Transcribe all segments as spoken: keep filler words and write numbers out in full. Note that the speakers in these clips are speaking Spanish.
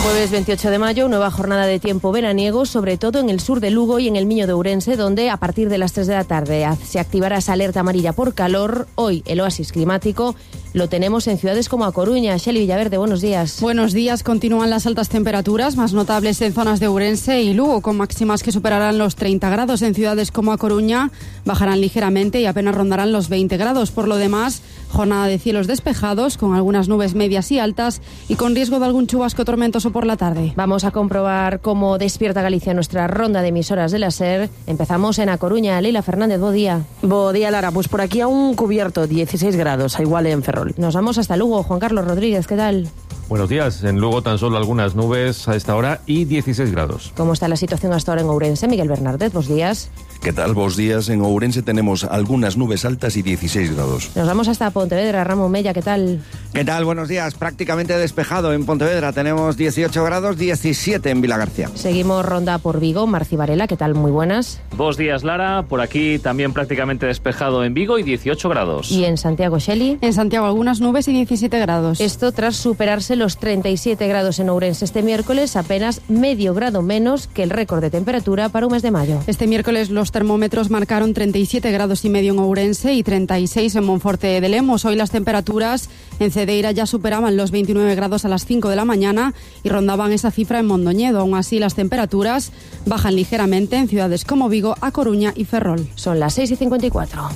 Jueves veintiocho de mayo, nueva jornada de tiempo veraniego, sobre todo en el sur de Lugo y en el Miño de Ourense, donde a partir de las tres de la tarde se activará esa alerta amarilla por calor. Hoy el oasis climático lo tenemos en ciudades como A Coruña. Shelley Villaverde, buenos días. Buenos días. Continúan las altas temperaturas, más notables en zonas de Ourense y Lugo, con máximas que superarán los treinta grados. En ciudades como A Coruña bajarán ligeramente y apenas rondarán los veinte grados. Por lo demás, jornada de cielos despejados, con algunas nubes medias y altas y con riesgo de algún chubasco tormentoso por la tarde. Vamos a comprobar cómo despierta Galicia nuestra ronda de emisoras de la SER. Empezamos en A Coruña. Leila Fernández, bo día. Bo día, Lara. Pues por aquí aún cubierto, dieciséis grados, a igual en Ferrol. Nos vamos hasta Lugo. Juan Carlos Rodríguez, ¿qué tal? Buenos días. En Lugo tan solo algunas nubes a esta hora y dieciséis grados. ¿Cómo está la situación hasta ahora en Ourense? Miguel Bernardet, buenos días. ¿Qué tal? Buenos días. En Ourense tenemos algunas nubes altas y dieciséis grados. Nos vamos hasta Pontevedra. Ramón Mella, ¿qué tal? ¿Qué tal? Buenos días. Prácticamente despejado en Pontevedra. Tenemos dieciocho grados, diecisiete en Vilagarcía. Seguimos ronda por Vigo. Marci Varela, ¿qué tal? Muy buenas. Buenos días, Lara. Por aquí también prácticamente despejado en Vigo y dieciocho grados. ¿Y en Santiago, Shelley? En Santiago algunas nubes y diecisiete grados. Esto tras superarse los treinta y siete grados en Ourense este miércoles, apenas medio grado menos que el récord de temperatura para un mes de mayo. Este miércoles los termómetros marcaron treinta y siete grados y medio en Ourense y treinta y seis en Monforte de Lemos. Hoy las temperaturas en Cedeira ya superaban los veintinueve grados a las cinco de la mañana y rondaban esa cifra en Mondoñedo. Aún así, las temperaturas bajan ligeramente en ciudades como Vigo, A Coruña y Ferrol. Son las seis y cincuenta y cuatro.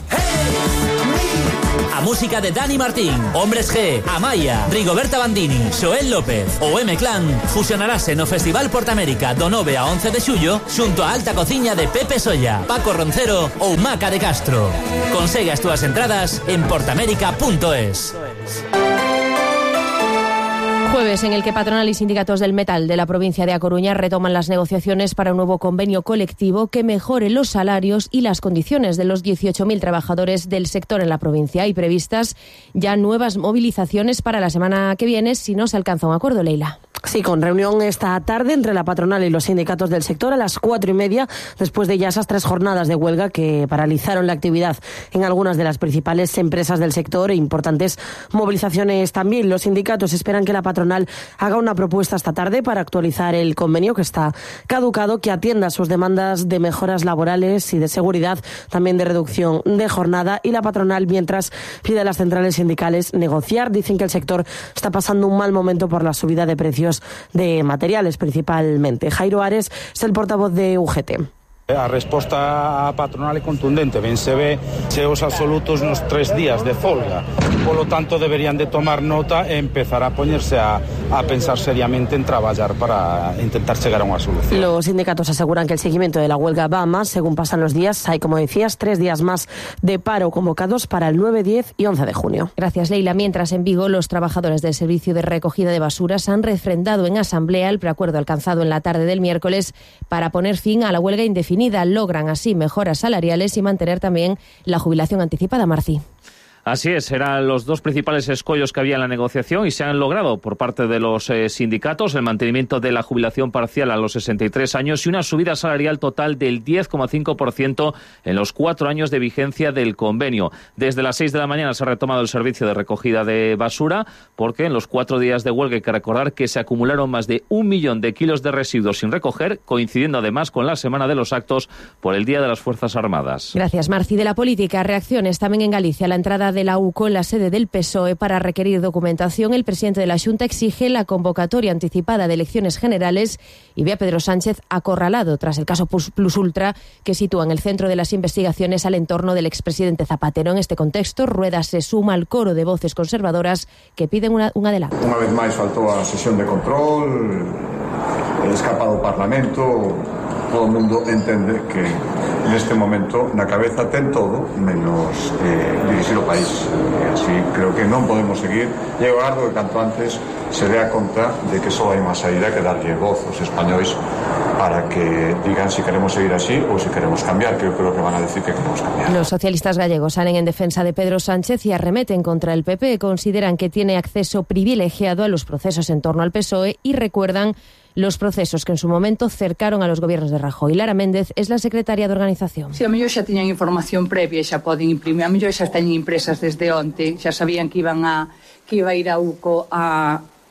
A música de Dani Martín, Hombres G, Amaya, Rigoberta Bandini, Xoel López ou M-Clan fusionarase no Festival Portamérica do nove a once de xullo xunto a Alta Cociña de Pepe Solla, Paco Roncero ou Maca de Castro. Consegue as túas entradas en portamérica punto es. Jueves en el que patronal y sindicatos del metal de la provincia de A Coruña retoman las negociaciones para un nuevo convenio colectivo que mejore los salarios y las condiciones de los dieciocho mil trabajadores del sector en la provincia. Hay previstas ya nuevas movilizaciones para la semana que viene si no se alcanza un acuerdo, Leila. Sí, con reunión esta tarde entre la patronal y los sindicatos del sector a las cuatro y media, después de ya esas tres jornadas de huelga que paralizaron la actividad en algunas de las principales empresas del sector e importantes movilizaciones también. Los sindicatos esperan que la patronal haga una propuesta esta tarde para actualizar el convenio que está caducado, que atienda sus demandas de mejoras laborales y de seguridad, también de reducción de jornada, y la patronal mientras pide a las centrales sindicales negociar. Dicen que el sector está pasando un mal momento por la subida de precios de materiales principalmente. Jairo Ares es el portavoz de U G T. A resposta patronal é contundente, ben se ve cheos absolutos nos tres días de folga. Polo tanto, deberían de tomar nota e empezar a poñerse a, a pensar seriamente en traballar para intentar chegar a unha solución. Los sindicatos aseguran que el seguimiento de la huelga va más según pasan los días. Hay, como decías, tres días más de paro convocados para el nueve, diez y once de junio. Gracias, Leila. Mientras en Vigo, los trabajadores del servicio de recogida de basuras han refrendado en asamblea el preacuerdo alcanzado en la tarde del miércoles para poner fin a la huelga indefinida. Logran así mejoras salariales y mantener también la jubilación anticipada, Marci. Así es, eran los dos principales escollos que había en la negociación y se han logrado por parte de los eh, sindicatos el mantenimiento de la jubilación parcial a los sesenta y tres años y una subida salarial total del diez coma cinco por ciento en los cuatro años de vigencia del convenio. Desde las seis de la mañana se ha retomado el servicio de recogida de basura porque en los cuatro días de huelga hay que recordar que se acumularon más de un millón de kilos de residuos sin recoger, coincidiendo además con la Semana de los Actos por el Día de las Fuerzas Armadas. Gracias, Marci. De la política, reacciones también en Galicia. La entrada de la U C O en la sede del P S O E para requerir documentación. El presidente de la Xunta exige la convocatoria anticipada de elecciones generales y ve a Pedro Sánchez acorralado tras el caso Plus Ultra, que sitúa en el centro de las investigaciones al entorno del expresidente Zapatero. En este contexto, Rueda se suma al coro de voces conservadoras que piden una, un adelanto. Unha vez máis faltou a sesión de control, escapado o Parlamento. Todo o mundo entende que neste momento na cabeza ten todo menos eh, dirigir o país. E así creo que non podemos seguir. E eu agardo que canto antes se dea conta de que só hai unha saída que darlle voz aos españois para que digan si queremos seguir así ou si queremos cambiar, que eu creo que van a decir que queremos cambiar. Los socialistas gallegos salen en defensa de Pedro Sánchez y arremeten contra el P P. Consideran que tiene acceso privilegiado a los procesos en torno al P S O E y recuerdan los procesos que en su momento cercaron a los gobiernos de Rajoy. Lara Méndez es la secretaria de organización. Si, a mellor xa tiñan información previa e xa poden imprimir, a mellor xa teñen impresas desde onte, xa sabían que iban a que iba a ir a U C O a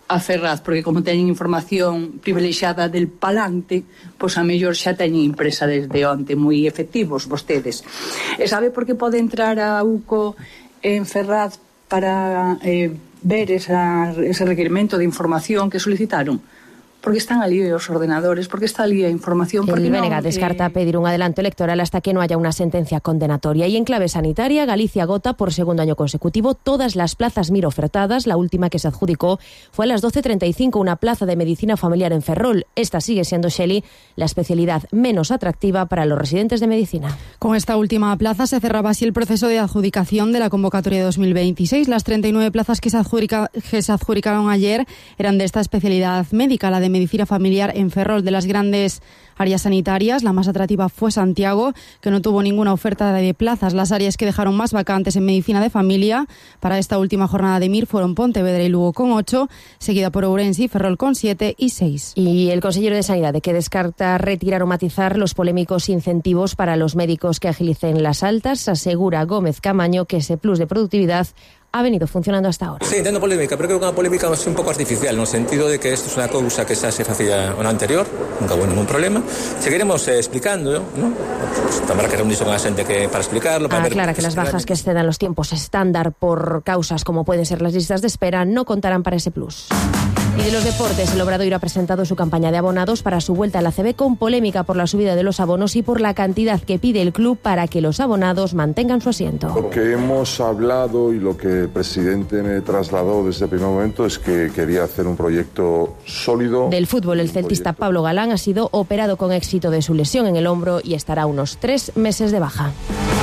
a Ferraz, porque como teñen información privilexiada del palante, pois a mellor xa teñen impresa desde onte, moi efectivos vostedes. E sabe por que pode entrar a UCO en Ferraz para eh, ver esa, ese requerimento de información que solicitaron? Porque están ali os ordenadores, porque está ali a información. El porque Bénega non, descarta eh... pedir un adelanto electoral hasta que no haya una sentencia condenatoria. Y en clave sanitaria, Galicia agota por segundo año consecutivo todas las plazas Mir ofertadas. La última que se adjudicó fue a las doce treinta y cinco, una plaza de medicina familiar en Ferrol. Esta sigue siendo, Shelley, la especialidad menos atractiva para los residentes de medicina. Con esta última plaza se cerraba así el proceso de adjudicación de la convocatoria de dos mil veintiséis. Las treinta y nueve plazas que se, adjudica, que se adjudicaron ayer eran de esta especialidad médica, la de medicina familiar en Ferrol. De las grandes áreas sanitarias, la más atractiva fue Santiago, que no tuvo ninguna oferta de plazas. Las áreas que dejaron más vacantes en medicina de familia para esta última jornada de Mir fueron Pontevedra y Lugo con ocho, seguida por Ourense y Ferrol con siete y seis. Y el consejero de Sanidad, de que descarta retirar o matizar los polémicos incentivos para los médicos que agilicen las altas, asegura Gómez Camaño que ese plus de productividad ha venido funcionando hasta ahora. Sí, entendo polémica, pero creo que é unha polémica un pouco artificial, no sentido de que isto é unha cousa que xa se facía no anterior, nunca houve ningún problema. Seguiremos eh, explicando, ¿no? Pues, tamén que reunirse con a xente que para explicarlo, para ah, ver... Aclara que las bajas que excedan los tiempos estándar por causas como pueden ser las listas de espera no contarán para ese plus. Y de los deportes, el Obradoiro ha presentado su campaña de abonados para su vuelta a la A C B con polémica por la subida de los abonos y por la cantidad que pide el club para que los abonados mantengan su asiento. Lo que hemos hablado y lo que el presidente me trasladó desde el primer momento es que quería hacer un proyecto sólido. Del fútbol, el celtista Pablo Galán ha sido operado con éxito de su lesión en el hombro y estará unos tres meses de baja.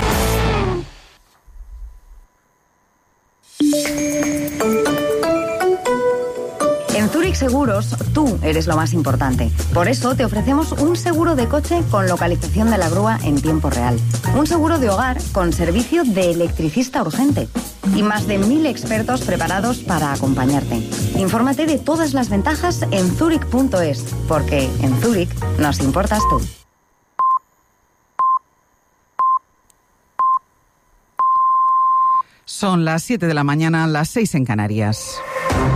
En Zurich Seguros, tú eres lo más importante. Por eso te ofrecemos un seguro de coche con localización de la grúa en tiempo real. Un seguro de hogar con servicio de electricista urgente. Y más de mil expertos preparados para acompañarte. Infórmate de todas las ventajas en zurich punto es, porque en Zurich nos importas tú. Son las siete de la mañana, las seis en Canarias.